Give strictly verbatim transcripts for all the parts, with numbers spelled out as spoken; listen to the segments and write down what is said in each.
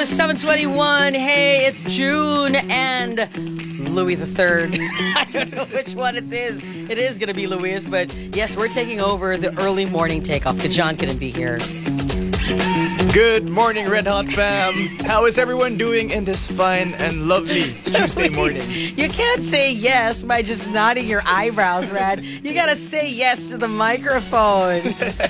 yes, seven twenty-one. Hey, it's June and Louis the Third. I don't know which one it is. It is going to be Louis, but yes, we're taking over the early morning takeoff because John couldn't be here. Good morning, Red Hot fam. How is everyone doing in this fine and lovely Tuesday morning? You can't say yes by just nodding your eyebrows, man. You gotta say yes to the microphone.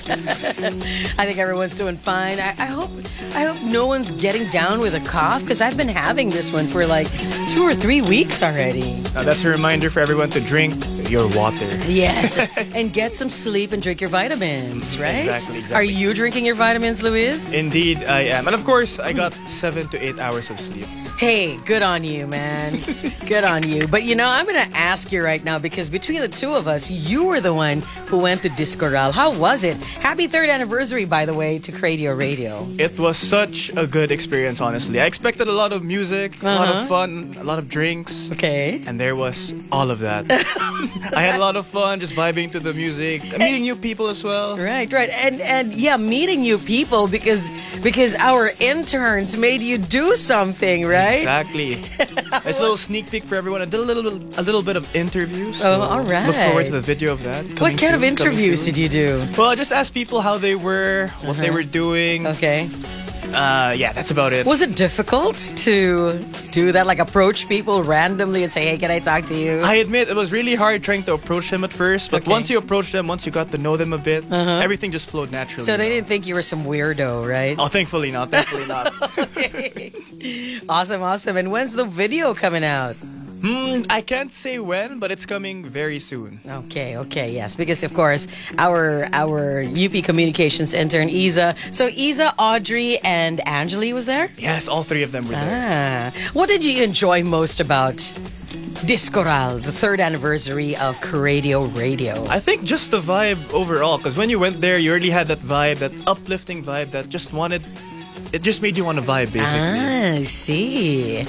I think everyone's doing fine. I, I hope I hope no one's getting down with a cough because I've been having this one for like two or three weeks already. Now that's a reminder for everyone to drink your water. Yes, and get some sleep and drink your vitamins, right? Exactly, exactly. Are you drinking your vitamins, Luis? Indeed, I am. And of course, I got seven to eight hours of sleep. Hey, good on you, man. Good on you. But you know, I'm going to ask you right now because between the two of us, you were the one who went to Discoral. How was it? Happy third anniversary, by the way, to Cradio Radio. It was such a good experience, honestly. I expected a lot of music, uh-huh. a lot of fun, a lot of drinks. Okay. And there was all of that. I had a lot of fun just vibing to the music, meeting new people as well. Right, right. And and yeah, meeting new people because because our interns made you do something, right? Exactly. It's a little sneak peek for everyone. I did a little a little bit of interviews. So oh, all right. Look forward to the video of that. What kind soon, of interviews did you do? Well, I just asked people how they were, what uh-huh. they were doing. Okay. Uh, yeah, that's about it. Was it difficult to do that? Like approach people randomly and say, hey, can I talk to you? I admit it was really hard trying to approach them at first. But okay. once you approach them, once you got to know them a bit, uh-huh. everything just flowed naturally. So they didn't think you were some weirdo, right? Oh, thankfully not. Thankfully not. Okay. Awesome, awesome. And when's the video coming out? Hmm, I can't say when, but it's coming very soon. Okay, okay, yes. Because, of course, our our U P Communications intern, Isa. So, Isa, Audrey, and Angeli was there? Yes, all three of them were there. Ah. What did you enjoy most about Discoral, the third anniversary of Cradio Radio? I think just the vibe overall. Because when you went there, you already had that vibe, that uplifting vibe that just wanted... It just made you want to vibe, basically. Ah, I see.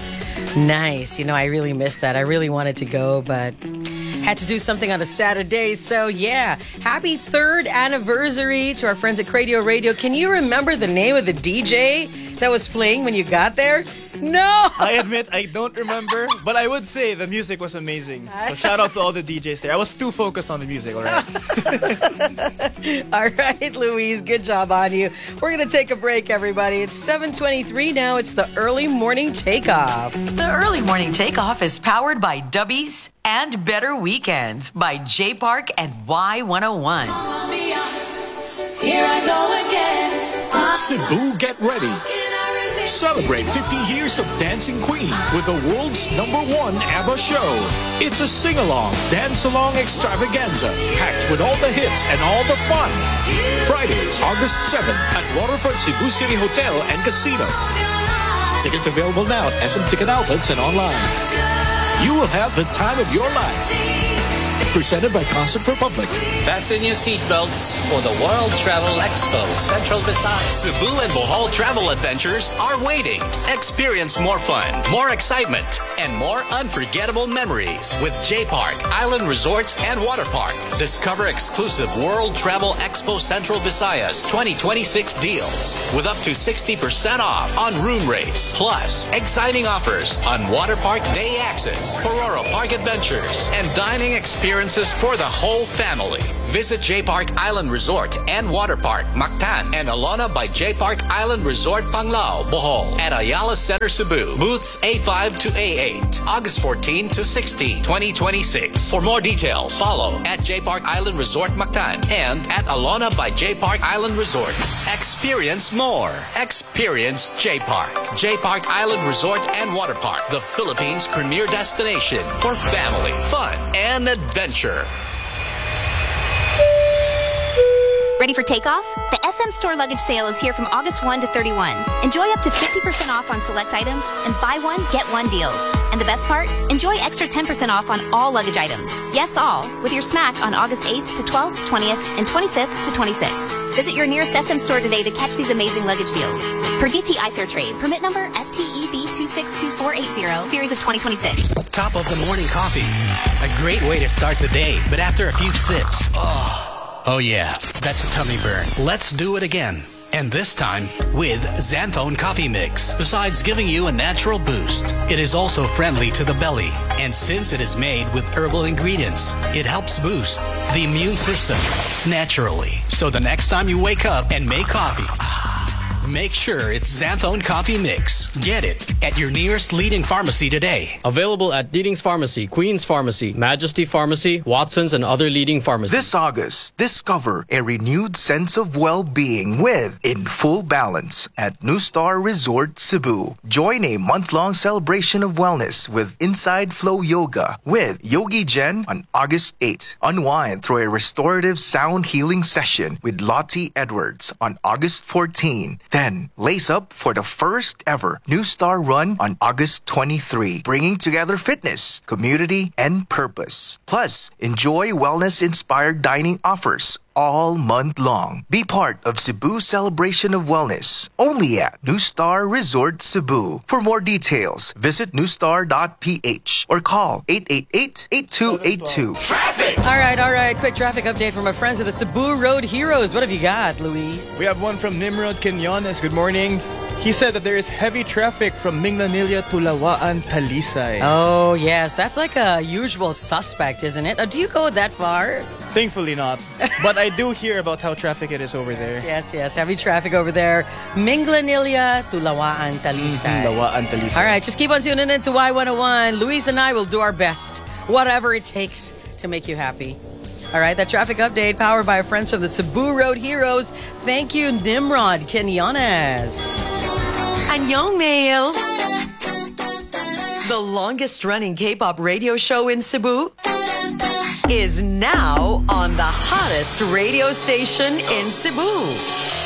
Nice. You know, I really missed that. I really wanted to go, but had to do something on a Saturday. So, yeah. Happy third anniversary to our friends at Cradio Radio. Can you remember the name of the D J that was playing when you got there? No! I admit I don't remember, but I would say the music was amazing. So shout out to all the D Js there. I was too focused on the music, all right? All right, Louise, good job on you. We're going to take a break, everybody. It's seven twenty-three now. It's the Early Morning Takeoff. The Early Morning Takeoff is powered by Dubbies and Better Weekends by J Park and Y one oh one. Here I go again. Cebu, get ready. Celebrate fifty years of Dancing Queen with the world's number one ABBA show. It's a sing-along, dance-along extravaganza packed with all the hits and all the fun. Friday, August seventh at Waterfront Cebu City Hotel and Casino. Tickets available now at S M Ticket Outlets and online. You will have the time of your life. Presented by Concert Republic. Fasten your seatbelts for the World Travel Expo Central Visayas. Cebu and Bohol travel adventures are waiting. Experience more fun, more excitement, and more unforgettable memories with J Park Island Resorts and Water Park. Discover exclusive World Travel Expo Central Visayas twenty twenty-six deals with up to sixty percent off on room rates. Plus, exciting offers on Water Park Day Access, Pororo Park Adventures, and dining experience for the whole family. Visit J Park Island Resort and Water Park, Mactan, and Alona by J Park Island Resort, Panglao, Bohol, at Ayala Center, Cebu. Booths A five to A eight, August fourteenth to sixteenth, twenty twenty-six. For more details, follow at J Park Island Resort, Mactan, and at Alona by J Park Island Resort. Experience more. Experience J Park. J Park Island Resort and Water Park, the Philippines' premier destination for family, fun, and adventure. Ready for takeoff? The S M Store Luggage Sale is here from August first to thirty-first. Enjoy up to fifty percent off on select items and buy one, get one deals. And the best part? Enjoy extra ten percent off on all luggage items. Yes, all, with your smack on August eighth to twelfth, twentieth, and twenty-fifth to twenty-sixth. Visit your nearest S M store today to catch these amazing luggage deals. Per D T I Fair Trade, permit number F T E B two six two four eight zero, series of twenty twenty-six. Top of the morning coffee. A great way to start the day, but after a few sips, oh, oh yeah, that's a tummy burn. Let's do it again. And this time with Xanthone Coffee Mix. Besides giving you a natural boost, it is also friendly to the belly. And since it is made with herbal ingredients, it helps boost the immune system naturally. So the next time you wake up and make coffee, make sure it's Xanthone Coffee Mix. Get it at your nearest leading pharmacy today. Available at Leading's Pharmacy, Queen's Pharmacy, Majesty Pharmacy, Watson's, and other leading pharmacies. This August, discover a renewed sense of well-being with In Full Balance at New Star Resort Cebu. Join a month-long celebration of wellness with Inside Flow Yoga with Yogi Jen on August eighth. Unwind through a restorative sound healing session with Lottie Edwards on August fourteenth. Then, lace up for the first ever New Star Run on August twenty-third, bringing together fitness, community, and purpose. Plus, enjoy wellness-inspired dining offers all month long. Be part of Cebu's celebration of wellness, only at New Star Resort Cebu. For more details, visit new star dot p h or call eight eight eight, eight two eight two. Traffic! All right, all right. Quick traffic update from our friends at the Cebu Road Heroes. What have you got, Luis? We have one from Nimrod Quinones. Good morning. He said that there is heavy traffic from Minglanilla to Lawaan, Talisay. Oh, yes. That's like a usual suspect, isn't it? Uh, do you go that far? Thankfully not. But I do hear about how traffic it is over there. Yes, yes. Heavy traffic over there. Minglanilla to Lawaan, Talisay. Mm-hmm, Lawaan, Talisay. All right, just keep on tuning in to Y one oh one. Luis and I will do our best, whatever it takes to make you happy. All right, that traffic update powered by our friends from the Cebu Road Heroes. Thank you, Nimrod Quinones. Annyeong Mail. The longest running K-pop radio show in Cebu is now on the hottest radio station in Cebu.